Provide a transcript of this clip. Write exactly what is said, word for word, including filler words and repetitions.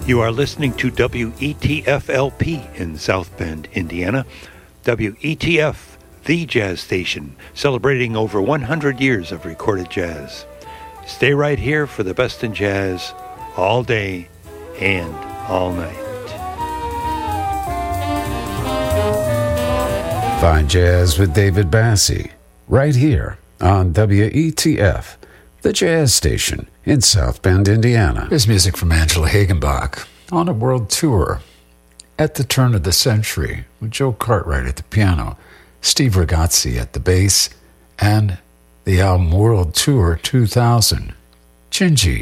You are listening to W E T F L P in South Bend, Indiana. W E T F, the jazz station, celebrating over one hundred years of recorded jazz. Stay right here for the best in jazz, all day and all night. Fine Jazz with David Bassie, right here on W E T F, the jazz station in South Bend, Indiana. Here's music from Angela Hagenbach on a world tour at the turn of the century with Joe Cartwright at the piano, Steve Ragazzi at the bass, and the album World Tour two thousand. Gingy.